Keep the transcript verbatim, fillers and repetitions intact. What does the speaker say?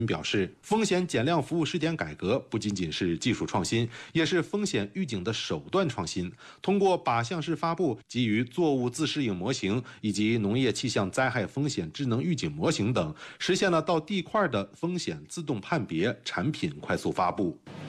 表示，风险减量服务试点改革不仅仅是技术创新，也是风险预警的手段创新。通过靶向式发布、基于作物自适应模型以及农业气象灾害风险智能预警模型等，实现了到地块的风险自动判别、产品快速发布。